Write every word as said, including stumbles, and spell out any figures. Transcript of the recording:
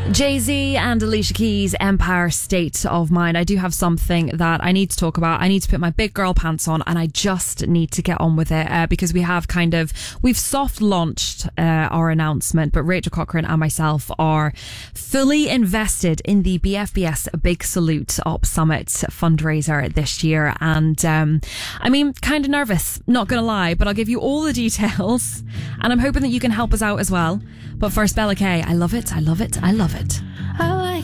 Jay-Z and Alicia Keys' Empire State of Mind. I do have something that I need to talk about. I need to put my big girl pants on and I just need to get on with it uh, because we have kind of, we've soft launched uh, our announcement, but Rachel Cochrane and myself are fully invested in the B F B S Big Salute Up Summit fundraiser this year. And um, I mean, kind of nervous, not going to lie, but I'll give you all the details and I'm hoping that you can help us out as well. But first, Bella K, I love it, I love it, I love it.